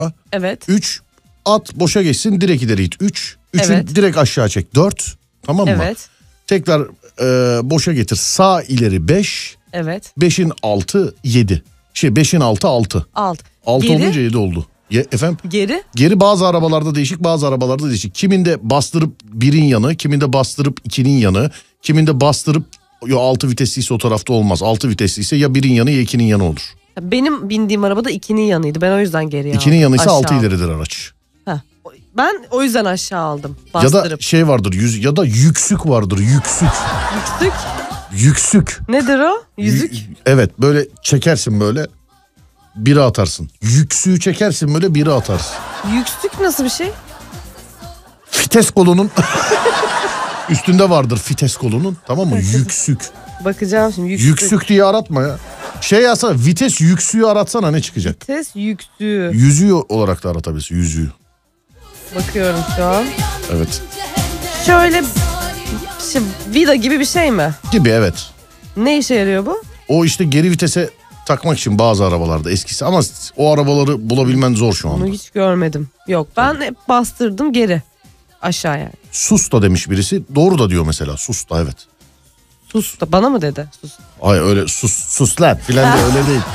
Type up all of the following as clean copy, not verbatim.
Evet. 3 at boşa geçsin, direkt ileri it. 3. 3'ü Evet. direkt aşağı çek. 4. Tamam mı? Evet. Tekrar boşa getir. Sağ ileri 5. Evet. 5'in 6 7. 5'in 6 6. 6. 6 Geri? olunca 7 oldu. Efendim? Geri? Geri bazı arabalarda değişik, bazı arabalarda değişik. Kiminde bastırıp 1'in yanı, kiminde bastırıp 2'nin yanı, kiminde bastırıp 6 vitesliyse o tarafta olmaz. 6 vitesliyse ya 1'in yanı ya 2'nin yanı olur. Benim bindiğim arabada 2'nin yanıydı. Ben o yüzden geriye aldım. 2'nin yanıysa Aşağı 6 aldım. ileridir araç. Ben o yüzden aşağı aldım. Ya Bastırıp. da şey vardır, ya da yüksük vardır, yüksük. Yüksük. Yüksük. Nedir o? Yüzük. Evet, böyle çekersin böyle, 1'e atarsın. Yüksüğü çekersin böyle, 1'e atarsın. Yüksük nasıl bir şey? Fites kolunun üstünde vardır, fites kolunun, tamam mı? Yüksük. Bakacağım şimdi. Yüksük diye aratma ya. Yazsana, vites yüksüğü aratsana, ne çıkacak? Vites yüksüğü. Yüzüğü olarak da aratabilirsin, yüzüğü. Bakıyorum şu an. Evet. Şöyle vida gibi bir şey mi? Gibi, evet. Ne işe yarıyor bu? O işte geri vitese takmak için bazı arabalarda, eskisi, ama o arabaları bulabilmen zor şu anda. Bunu hiç görmedim. Yok, ben hep bastırdım geri. Aşağıya. Sus da demiş birisi. Doğru da diyor mesela. Sus da, evet. Sus da bana mı dedi? Sus. Ay öyle sus lan filan de öyle değil.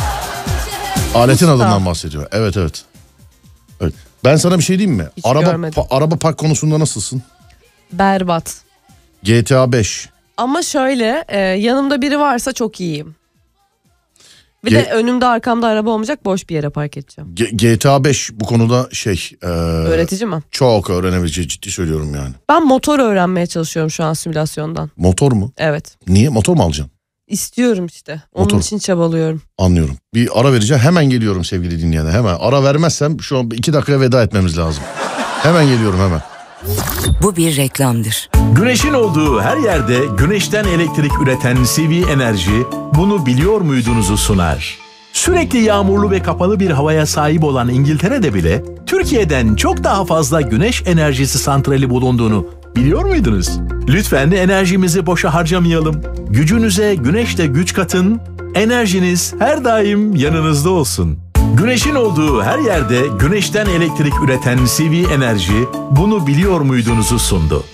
Aletin adından bahsediyor. Evet. Evet. Ben sana bir şey diyeyim mi? Hiç görmedim. Araba park konusunda nasılsın? Berbat. GTA 5. Ama şöyle yanımda biri varsa çok iyiyim. Bir de önümde arkamda araba olmayacak, boş bir yere park edeceğim. GTA 5 bu konuda Öğretici mi? çok öğrenebileceği, ciddi söylüyorum yani. Ben motor öğrenmeye çalışıyorum şu an simülasyondan. Motor mu? Evet. Niye? Motor mu alacaksın? İstiyorum işte. Onun Motor. için çabalıyorum. Anlıyorum. Bir ara vereceğim. Hemen geliyorum sevgili dinleyenler. Hemen. Ara vermezsem şu an 2 dakikaya veda etmemiz lazım. Hemen geliyorum, hemen. Bu bir reklamdır. Güneşin olduğu her yerde güneşten elektrik üreten CV Enerji bunu biliyor muydunuzu sunar. Sürekli yağmurlu ve kapalı bir havaya sahip olan İngiltere'de bile Türkiye'den çok daha fazla güneş enerjisi santrali bulunduğunu biliyor muydunuz? Lütfen enerjimizi boşa harcamayalım. Gücünüze güneşle güç katın. Enerjiniz her daim yanınızda olsun. Güneşin olduğu her yerde güneşten elektrik üreten CV Enerji bunu biliyor muydunuzu sundu.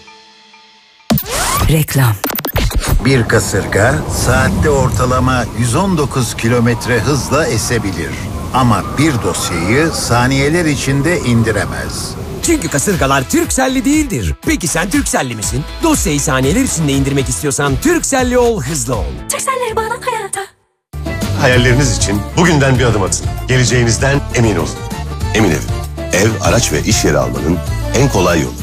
Reklam. Bir kasırga saatte ortalama 119 kilometre hızla esebilir. Ama bir dosyayı saniyeler içinde indiremez. Çünkü kasırgalar Turkcell'li değildir. Peki sen Turkcell'li misin? Dosyayı saniyeler içinde indirmek istiyorsan Turkcell'li ol, hızlı ol. Turkcell'leri bağlan hayata. Hayalleriniz için bugünden bir adım atın. Geleceğinizden emin olun. Emin Ev, araç ve iş yeri almanın en kolay yolu.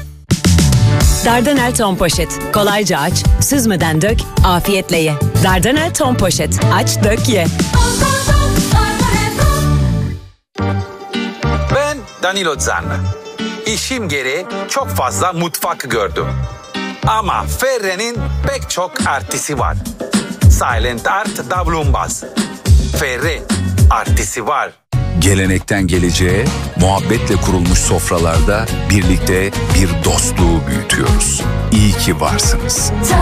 Dardanel Ton Poşet. Kolayca aç, süzmeden dök, afiyetle ye. Dardanel Ton Poşet. Aç, dök, ye. Ben Danilo Zanna. İşim gereği çok fazla mutfak gördüm. Ama Ferre'nin pek çok artısı var. Silent Art Davlumbaz. Ferre artısı var. Gelenekten geleceğe, muhabbetle kurulmuş sofralarda birlikte bir dostluğu büyütüyoruz. İyi ki varsınız.